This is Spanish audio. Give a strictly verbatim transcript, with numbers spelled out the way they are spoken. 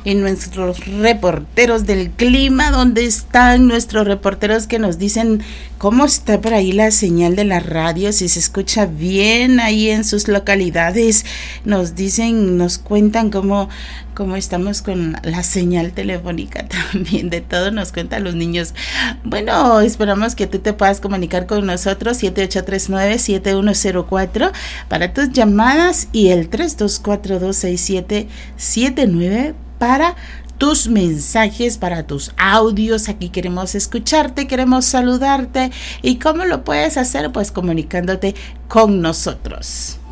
y nuestros reporteros del clima, ¿dónde están nuestros reporteros que nos dicen cómo está por ahí la señal de la radio, si se escucha bien ahí en sus localidades? Nos dicen, nos cuentan cómo, cómo estamos con la señal telefónica también, de todo nos cuentan los niños. Bueno, esperamos que tú te puedas comunicar con nosotros, siete ocho tres nueve, siete uno cero cuatro para tus llamadas y el tres dos cuatro, dos seis siete, siete nueve para tus mensajes, para tus audios. Aquí queremos escucharte, queremos saludarte. ¿Y cómo lo puedes hacer? Pues comunicándote con nosotros.